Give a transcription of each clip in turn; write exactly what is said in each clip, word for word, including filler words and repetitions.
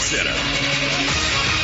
setup.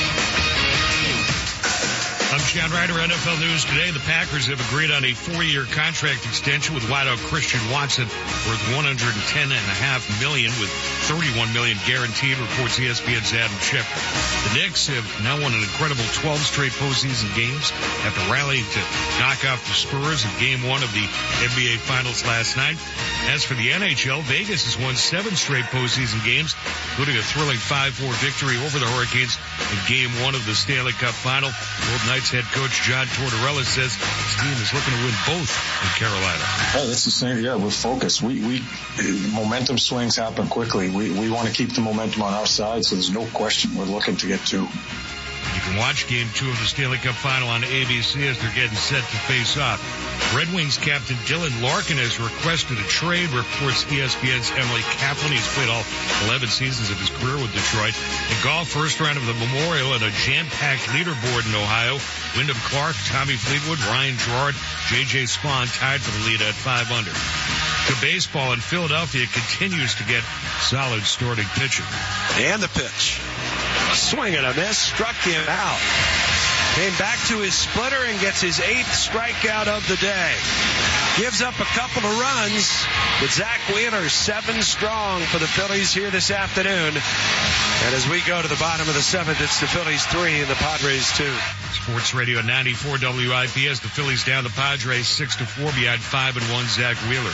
I'm Chad Ryder, N F L News Today. The Packers have agreed on a four-year contract extension with wideout Christian Watson worth one hundred ten point five million dollars with thirty-one million dollars guaranteed, reports E S P N's Adam Schefter. The Knicks have now won an incredible twelve straight postseason games after rallying to knock off the Spurs in game one of the N B A Finals last night. As for the N H L, Vegas has won seven straight postseason games, including a thrilling five four victory over the Hurricanes in game one of the Stanley Cup Final. Golden Knights head coach John Tortorella says his team is looking to win both in Carolina. Oh, that's the same. Yeah, we're focused. We, we, momentum swings happen quickly. We, we want to keep the momentum on our side, so there's no question we're looking to get two. You can watch Game two of the Stanley Cup Final on A B C as they're getting set to face off. Red Wings captain Dylan Larkin has requested a trade, reports E S P N's Emily Kaplan. He's played all eleven seasons of his career with Detroit. In golf, first round of the Memorial and a jam-packed leaderboard in Ohio. Wyndham Clark, Tommy Fleetwood, Ryan Gerard, J J Spawn tied for the lead at five under. To baseball, in Philadelphia continues to get solid starting pitching. And the pitch. Swing and a miss, struck him out. Came back to his splitter and gets his eighth strikeout of the day. Gives up a couple of runs, but Zach Wheeler seven strong for the Phillies here this afternoon. And as we go to the bottom of the seventh, it's the Phillies three and the Padres two. Sports Radio ninety-four W I P S. The Phillies down the Padres six to four behind five and one Zach Wheeler.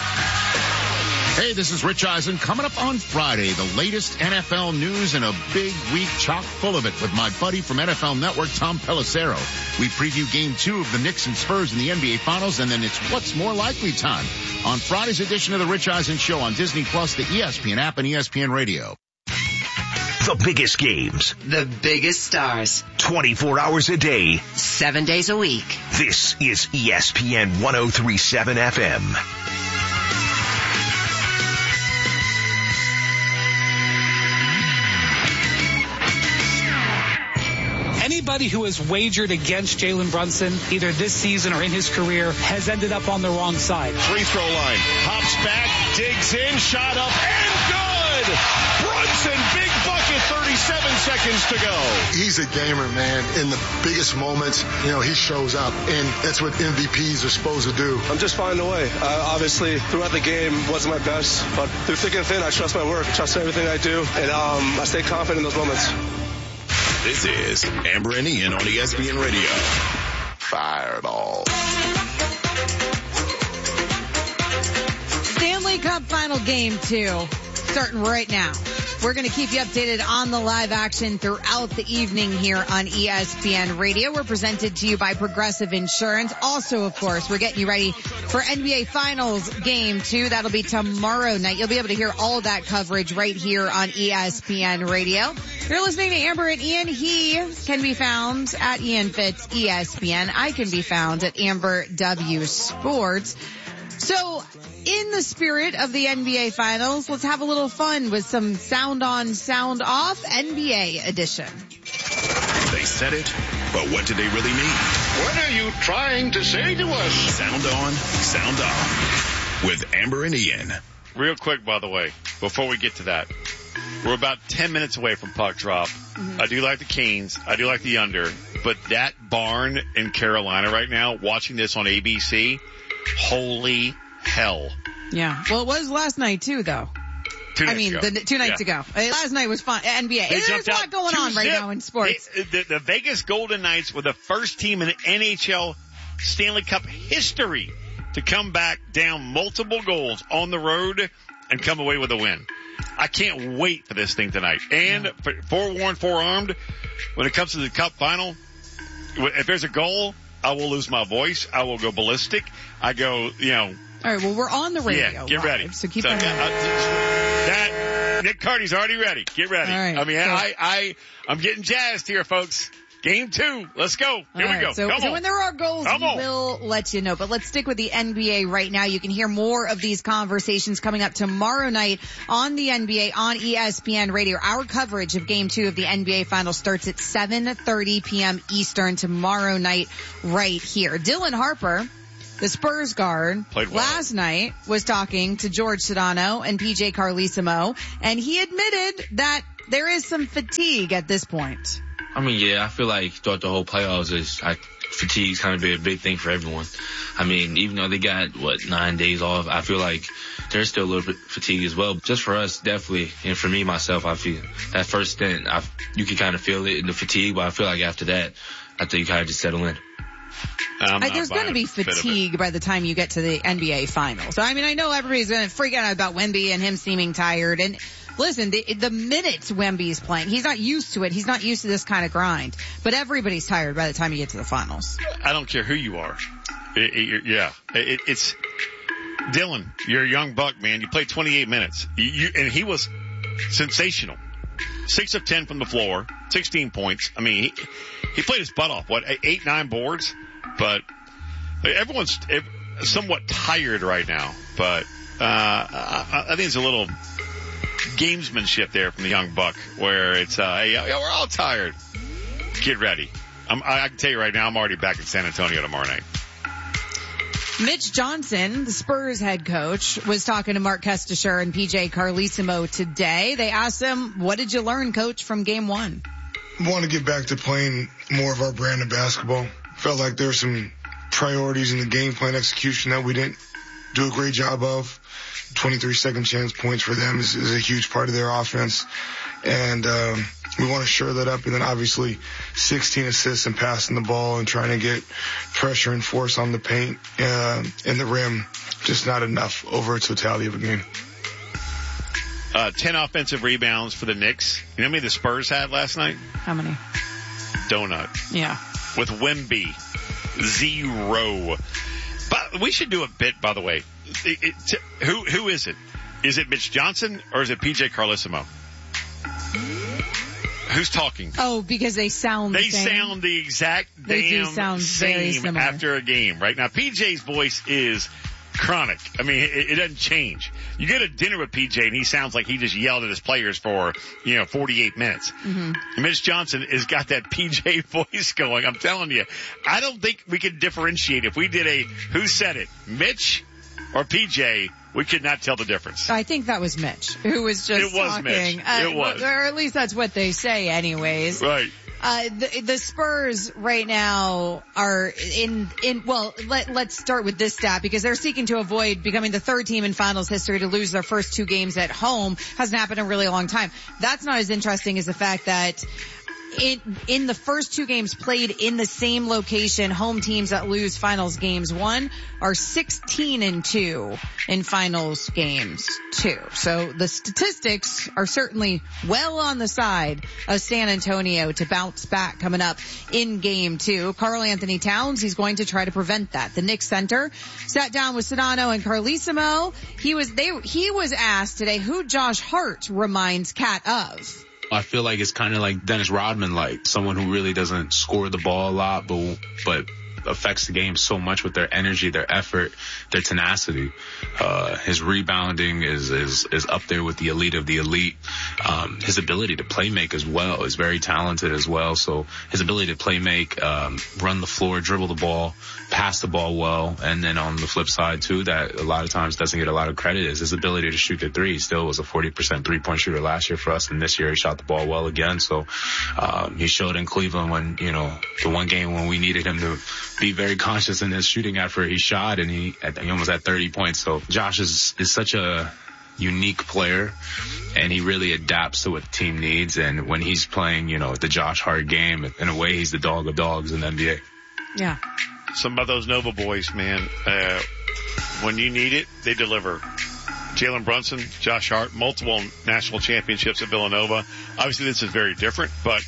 Hey, this is Rich Eisen. Coming up on Friday, the latest N F L news and a big week chock full of it with my buddy from N F L Network, Tom Pelissero. We preview game two of the Knicks and Spurs in the N B A Finals, and then it's What's More Likely time on Friday's edition of the Rich Eisen Show on Disney Plus, the E S P N app, and E S P N Radio. The biggest games. The biggest stars. twenty-four hours a day. Seven days a week. This is E S P N one oh three point seven F M. Anybody who has wagered against Jalen Brunson, either this season or in his career, has ended up on the wrong side. Free throw line. Hops back, digs in, shot up, and good! Brunson, big bucket, thirty-seven seconds to go. He's a gamer, man. In the biggest moments, you know, he shows up, and that's what M V Ps are supposed to do. I'm just finding a way. Uh, obviously, throughout the game, wasn't my best, but through thick and thin, I trust my work, trust everything I do, and um, I stay confident in those moments. This is Amber and Ian on E S P N Radio. Fireball. Stanley Cup Final Game two, starting right now. We're going to keep you updated on the live action throughout the evening here on E S P N Radio. We're presented to you by Progressive Insurance. Also, of course, we're getting you ready for N B A Finals Game two. That'll be tomorrow night. You'll be able to hear all that coverage right here on E S P N Radio. You're listening to Amber and Ian. He can be found at Ian Fitz E S P N. I can be found at Amber W Sports. So, in the spirit of the N B A Finals, let's have a little fun with some sound on, sound off N B A edition. They said it, but what did they really mean? What are you trying to say to us? Sound on, sound off with Amber and Ian. Real quick, by the way, before we get to that, we're about ten minutes away from puck drop. Mm-hmm. I do like the Canes. I do like the under. But that barn in Carolina right now, watching this on A B C, holy hell. Yeah. Well, it was last night, too, though. Two I mean, ago. the, two nights yeah. ago. Last night was fun. N B A. They There's a lot going on right zip. now in sports. They, the, the Vegas Golden Knights were the first team in N H L Stanley Cup history to come back down multiple goals on the road and come away with a win. I can't wait for this thing tonight. And yeah. for, forewarned, forearmed, when it comes to the Cup final, if there's a goal, I will lose my voice. I will go ballistic. I go, you know. All right, well, we're on the radio. Yeah, get live, ready. So keep so, that. Uh, that Nick Cardy's already ready. Get ready. All right, I mean, so, I, I, I'm getting jazzed here, folks. Game two. Let's go. Here right, we go. So, Come so on. when there are goals, Come we on. will let you know. But let's stick with the N B A right now. You can hear more of these conversations coming up tomorrow night on the N B A on E S P N Radio. Our coverage of Game two of the N B A Finals starts at seven thirty p.m. Eastern tomorrow night right here. Dylan Harper, the Spurs guard, Played well. last night was talking to George Sedano and P J Carlesimo, and he admitted that there is some fatigue at this point. I mean, yeah, I feel like throughout the whole playoffs, is I, fatigue's kind of been a big thing for everyone. I mean, even though they got, what, nine days off, I feel like there's still a little bit fatigue as well. Just for us, definitely, and for me, myself, I feel that first stint, I, you can kind of feel it in the fatigue, but I feel like after that, I think you kind of just settle in. I, there's going to be fatigue by the time you get to the N B A Finals. So, I mean, I know everybody's going to freak out about Wemby and him seeming tired. And listen, the, the minutes Wemby's playing, he's not used to it. He's not used to this kind of grind. But everybody's tired by the time you get to the Finals. I don't care who you are. It, it, yeah, it, it's Dylan. You're a young buck, man. You played twenty-eight minutes, you, you, and he was sensational. Six of ten from the floor, sixteen points. I mean, he, he played his butt off. What, eight, nine boards? But everyone's somewhat tired right now. But uh I, I think it's a little gamesmanship there from the young buck, where it's uh, hey, yeah, we're all tired. Get ready. I'm, I, I can tell you right now, I'm already back in San Antonio tomorrow night. Mitch Johnson, the Spurs head coach, was talking to Mark Kestisher and P J Carlesimo today. They asked him, what did you learn, coach, from game one? I want to get back to playing more of our brand of basketball. Felt like there were some priorities in the game plan execution that we didn't do a great job of. twenty-three second chance points for them is, is a huge part of their offense. And um, we want to shore that up. And then obviously sixteen assists and passing the ball and trying to get pressure and force on the paint uh, and the rim. Just not enough over a totality of a game. Uh, ten offensive rebounds for the Knicks. You know how many the Spurs had last night? How many? Donut. Yeah. With Wemby. Zero. But we should do a bit, by the way. It, it, t- who who is it? Is it Mitch Johnson or is it P J Carlesimo? Who's talking? Oh, because they sound they the same. They sound the exact they damn do sound very same similar. After a game, right? Now, P J's voice is chronic. I mean, it, it doesn't change. You go to dinner with P J and he sounds like he just yelled at his players for, you know, forty-eight minutes. Mm-hmm. Mitch Johnson has got that P J voice going. I'm telling you, I don't think we could differentiate. If we did a who said it, Mitch or P J, we could not tell the difference. I think that was Mitch, who was just it was talking. Mitch. Uh, it was. Or at least that's what they say anyways. Right. Uh, the, the Spurs right now are in, in, well, let, let's start with this stat because they're seeking to avoid becoming the third team in finals history to lose their first two games at home. Hasn't happened in a really long time. That's not as interesting as the fact that in, in the first two games played in the same location, home teams that lose finals games one are sixteen and two in finals games two. So the statistics are certainly well on the side of San Antonio to bounce back coming up in game two. Karl Anthony Towns, he's going to try to prevent that. The Knicks center sat down with Sedano and Carlesimo. He was, they, he was asked today who Josh Hart reminds Cat of. I feel like it's kind of like Dennis Rodman, like someone who really doesn't score the ball a lot, but, but affects the game so much with their energy, their effort, their tenacity. Uh, his rebounding is, is, is up there with the elite of the elite. Um, his ability to play make as well is very talented as well. So his ability to play make, um, run the floor, dribble the ball, pass the ball well. And then on the flip side too, that a lot of times doesn't get a lot of credit is his ability to shoot the three. He still was a forty percent three point shooter last year for us. And this year he shot the ball well again. So, um, he showed in Cleveland when, you know, the one game when we needed him to be very conscious in his shooting effort, he shot and he, he almost had thirty points. So Josh is, is such a unique player and he really adapts to what the team needs. And when he's playing, you know, the Josh Hart game, in a way, he's the dog of dogs in the N B A. Yeah. Some of those Nova boys, man, uh, when you need it, they deliver. Jalen Brunson, Josh Hart, multiple national championships at Villanova. Obviously this is very different, but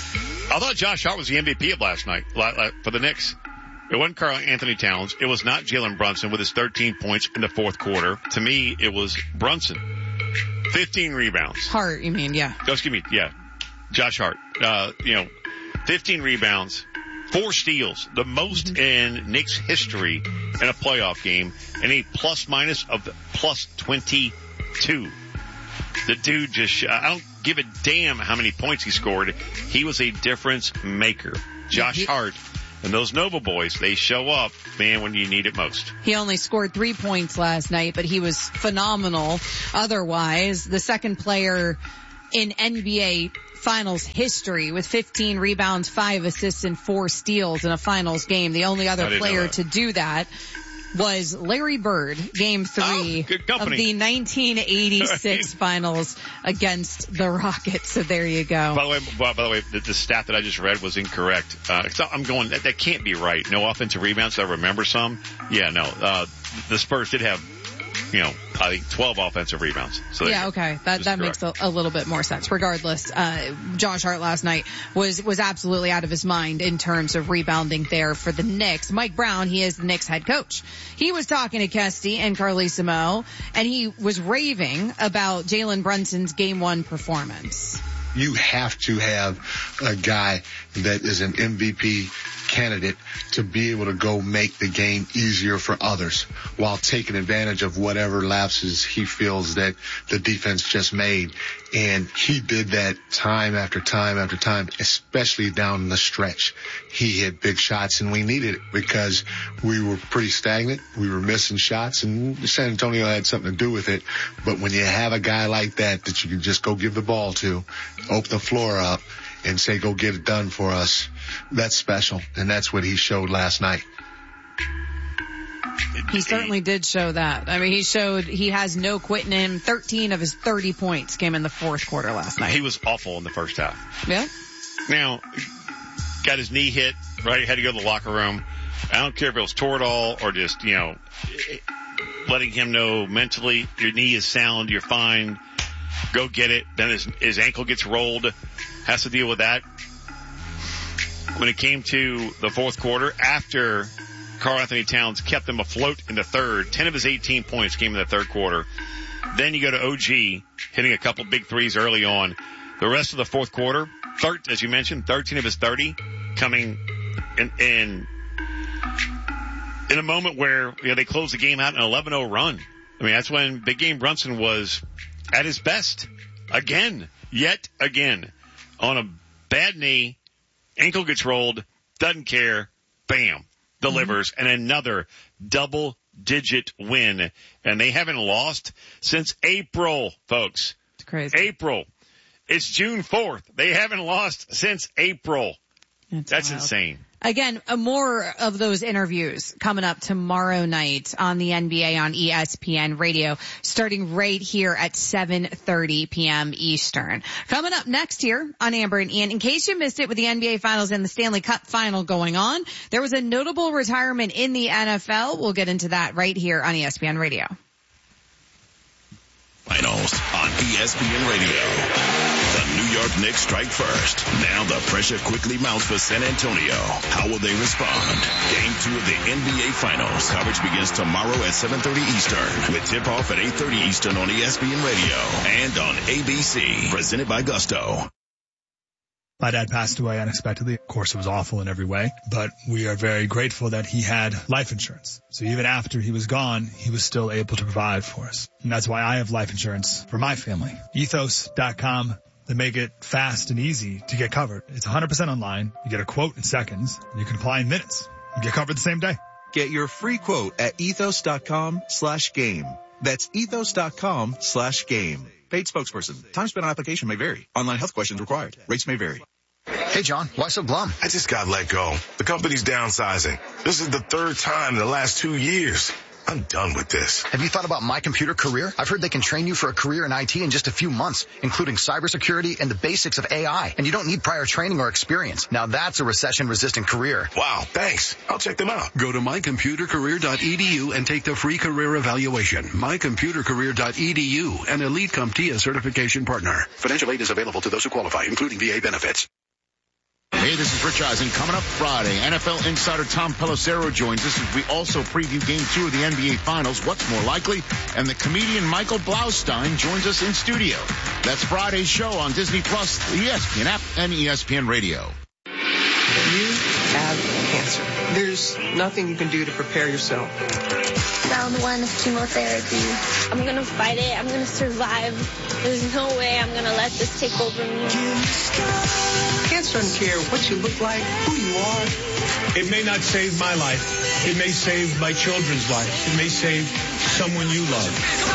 I thought Josh Hart was the M V P of last night for the Knicks. It wasn't Karl Anthony Towns. It was not Jalen Brunson with his thirteen points in the fourth quarter. To me, it was Brunson. fifteen rebounds. Hart, you mean, yeah. Oh, excuse me, yeah. Josh Hart. Uh, you know, fifteen rebounds, four steals, the most mm-hmm. in Knicks history in a playoff game, and a plus minus of plus twenty-two. The dude just, I don't give a damn how many points he scored. He was a difference maker. Josh he, Hart and those Nova boys, they show up, man, when you need it most. He only scored three points last night, but he was phenomenal otherwise. The second player in N B A Finals history with fifteen rebounds, five assists, and four steals in a Finals game. The only other player to do that was Larry Bird, game three oh, of the nineteen eighty-six right. Finals against the Rockets. So there you go. By the way, by, by the way, the, the stat that I just read was incorrect. Uh, so I'm going, that, that can't be right. No offensive rebounds. I remember some. Yeah, no, uh, the Spurs did have, you know, I think twelve offensive rebounds. So yeah, okay. That, that makes a, a little bit more sense. Regardless, uh, Josh Hart last night was, was absolutely out of his mind in terms of rebounding there for the Knicks. Mike Brown, he is the Knicks head coach. He was talking to Kesty and Carlesimo, and he was raving about Jalen Brunson's game one performance. You have to have a guy that is an M V P candidate to be able to go make the game easier for others while taking advantage of whatever lapses he feels that the defense just made. And he did that time after time after time, especially down the stretch. He hit big shots, and we needed it because we were pretty stagnant. We were missing shots, and San Antonio had something to do with it. But when you have a guy like that that you can just go give the ball to, open the floor up, and say, go get it done for us, that's special. And that's what he showed last night. He certainly did show that. I mean, he showed he has no quit in him. thirteen of his thirty points came in the fourth quarter last night. He was awful in the first half. Yeah. Now, got his knee hit, right? Had to go to the locker room. I don't care if it was Toradol or just, you know, letting him know mentally your knee is sound, you're fine. Go get it. Then his, his ankle gets rolled. Has to deal with that. When it came to the fourth quarter, after Karl Anthony Towns kept them afloat in the third, ten of his eighteen points came in the third quarter. Then you go to O G, hitting a couple big threes early on. The rest of the fourth quarter, thir- as you mentioned, thirteen of his thirty coming in, in, in a moment where, you know, they closed the game out in an eleven oh run. I mean, that's when Big Game Brunson was at his best. Again. Yet again. On a bad knee, ankle gets rolled, doesn't care, bam, delivers, mm-hmm. and another double-digit win. And they haven't lost since April, folks. It's crazy. April. It's June fourth. They haven't lost since April. It's That's wild. insane. Again, more of those interviews coming up tomorrow night on the N B A on E S P N Radio, starting right here at seven thirty p.m. Eastern. Coming up next here on Amber and Ian, in case you missed it with the N B A Finals and the Stanley Cup Final going on, there was a notable retirement in the N F L. We'll get into that right here on E S P N Radio. Finals on E S P N Radio. The New York Knicks strike first. Now the pressure quickly mounts for San Antonio. How will they respond? Game two of the N B A Finals. Coverage begins tomorrow at seven thirty Eastern with tip-off at eight thirty Eastern on E S P N Radio and on A B C. Presented by Gusto. My dad passed away unexpectedly. Of course, it was awful in every way, but we are very grateful that he had life insurance. So even after he was gone, he was still able to provide for us. And that's why I have life insurance for my family. Ethos dot com. They make it fast and easy to get covered. It's one hundred percent online. You get a quote in seconds, and you can apply in minutes. You get covered the same day. Get your free quote at ethos dot com slash game. That's ethos dot com slash game. Paid spokesperson. Time spent on application may vary. Online health questions required. Rates may vary. Hey, John, why so glum? I just got let go. The company's downsizing. This is the third time in the last two years. I'm done with this. Have you thought about My Computer Career? I've heard they can train you for a career in I T in just a few months, including cybersecurity and the basics of A I. And you don't need prior training or experience. Now that's a recession-resistant career. Wow, thanks. I'll check them out. Go to my computer career dot e d u and take the free career evaluation. my computer career dot e d u, an Elite CompTIA certification partner. Financial aid is available to those who qualify, including V A benefits. Hey, this is Rich Eisen. Coming up Friday, N F L insider Tom Pelissero joins us as we also preview Game two of the N B A Finals, What's More Likely, and the comedian Michael Blaustein joins us in studio. That's Friday's show on Disney Plus, the E S P N app, and E S P N Radio. You have cancer. There's nothing you can do to prepare yourself. Round one of chemotherapy. I'm going to fight it. I'm going to survive. There's no way I'm going to let this take over me. Cancer doesn't care what you look like, who you are. It may not save my life. It may save my children's lives. It may save someone you love.